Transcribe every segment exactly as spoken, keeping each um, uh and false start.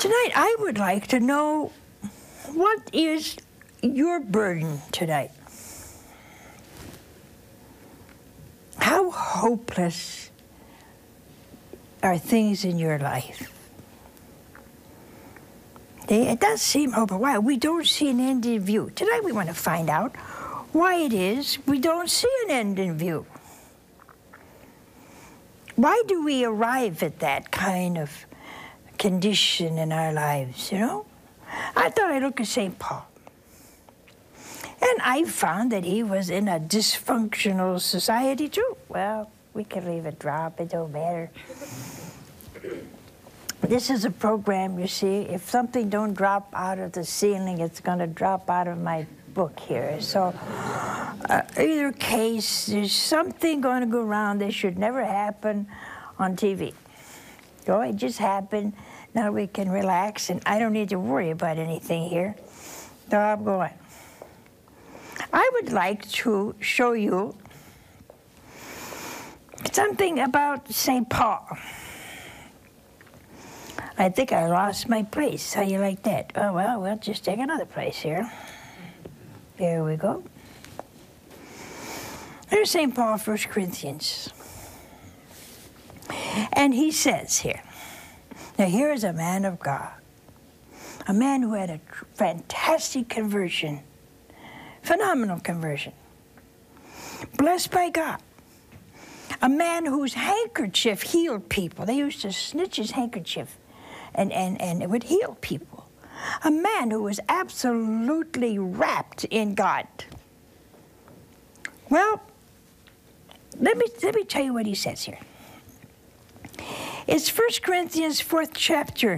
Tonight, I would like to know, what is your burden tonight? How hopeless are things in your life? They, it does seem hopeless. Why? We don't see an end in view. Tonight we want to find out why it is we don't see an end in view. Why do we arrive at that kind of condition in our lives, you know? I thought I'd look at Saint Paul. And I found that he was in a dysfunctional society too. Well, we can leave it drop, it don't matter. This is a program, you see. If something don't drop out of the ceiling, it's going to drop out of my book here. So, uh, either case, there's something going to go around that should never happen on T V. So it just happened. Now we can relax, and I don't need to worry about anything here. So I'm going. I would like to show you something about Saint Paul. I think I lost my place. How you like that? Oh, well, we'll just take another place here. There we go. There's Saint Paul, First Corinthians. And he says here, now here is a man of God, a man who had a fantastic conversion, phenomenal conversion, blessed by God, a man whose handkerchief healed people. They used to snitch his handkerchief, and, and, and it would heal people. A man who was absolutely wrapped in God. Well, let me, let me tell you what he says here. It's First Corinthians, fourth chapter,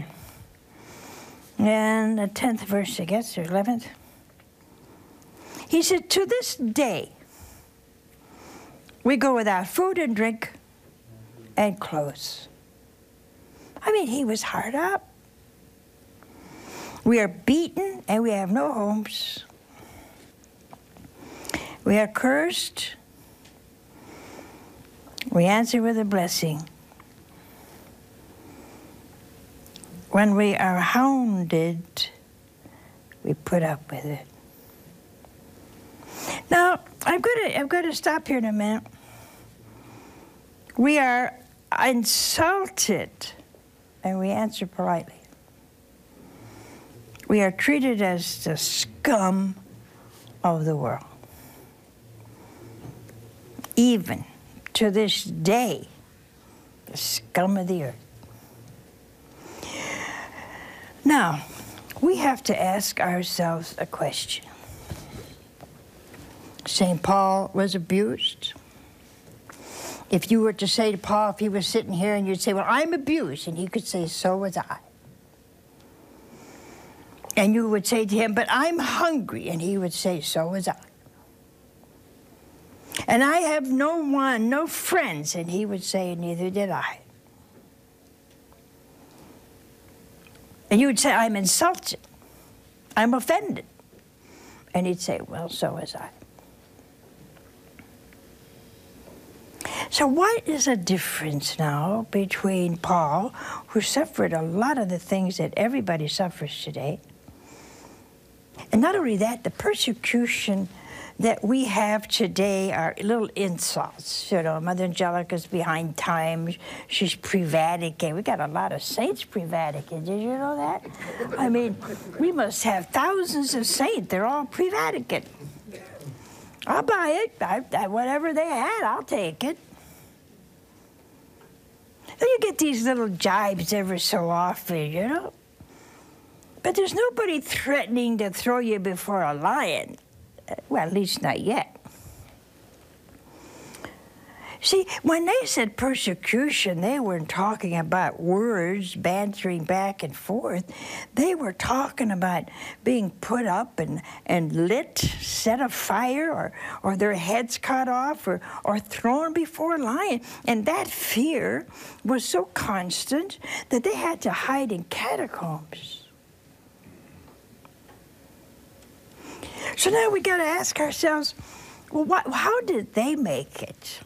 and the tenth verse, I guess, or eleventh. He said, to this day, we go without food and drink and clothes. I mean, he was hard up. We are beaten and we have no homes. We are cursed. We answer with a blessing. When we are hounded, we put up with it. Now, I'm going to I'm going to stop here in a minute. We are insulted, and we answer politely. We are treated as the scum of the world. Even to this day, the scum of the earth. Now, we have to ask ourselves a question. Saint Paul was abused. If you were to say to Paul, if he was sitting here and you'd say, well, I'm abused, and he could say, so was I. And you would say to him, but I'm hungry, and he would say, so was I. And I have no one, no friends, and he would say, neither did I. And you would say, I'm insulted, I'm offended. And he'd say, well, so was I. So what is the difference now between Paul, who suffered a lot of the things that everybody suffers today, and not only that, the persecution that we have today are little insults. You know, Mother Angelica's behind time. She's pre-Vatican. We got a lot of saints pre-Vatican. Did you know that? I mean, we must have thousands of saints. They're all pre-Vatican. I'll buy it. I, I, whatever they had, I'll take it. Then you get these little jibes every so often, you know. But there's nobody threatening to throw you before a lion. Well, at least not yet. See, when they said persecution, they weren't talking about words, bantering back and forth. They were talking about being put up and, and lit, set afire, or, or their heads cut off, or, or thrown before a lion. And that fear was so constant that they had to hide in catacombs. So now we got to ask ourselves, well, what, how did they make it?